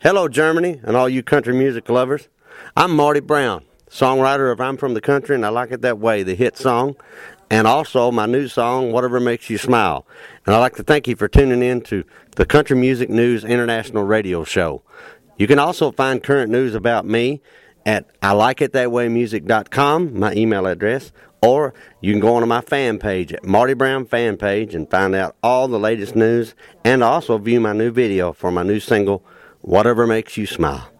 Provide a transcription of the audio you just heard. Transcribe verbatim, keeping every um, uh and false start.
Hello, Germany, and all you country music lovers. I'm Marty Brown, songwriter of I'm From the Country and I Like It That Way, the hit song, and also my new song, Whatever Makes You Smile. And I'd like to thank you for tuning in to the Country Music News International Radio Show. You can also find current news about me at I like it that way music dot com, my email address, or you can go onto my fan page at Marty Brown fan page and find out all the latest news and also view my new video for my new single, Whatever Makes You Smile.